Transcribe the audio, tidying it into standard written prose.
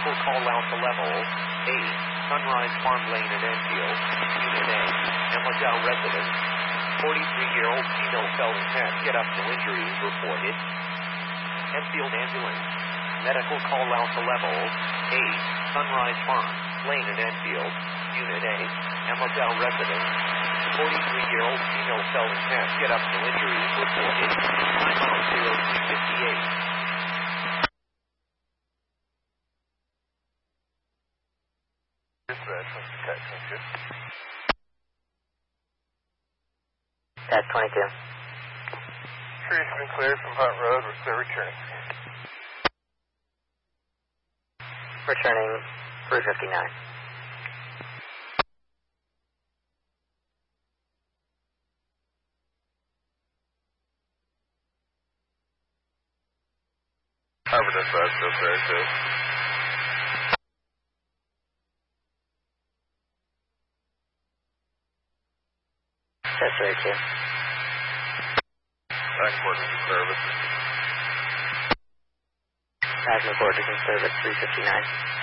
Medical call out to level 8, Sunrise Farm Lane in Enfield, Unit A, Emma residence. 43-year-old female fell in head, get up, no injuries reported. Enfield ambulance. Medical call out to level 8, Sunrise Farm Lane in Enfield, Unit A, Emma residence. 43-year-old female fell in head, get up, no injuries reported. Time out 0358. That's 22. Trees have been cleared from Hunt Road. We're clear returning. Returning 359. Harbor dispatch, still clear too. That's 32. Backport is in service. Back and forth is in service 359.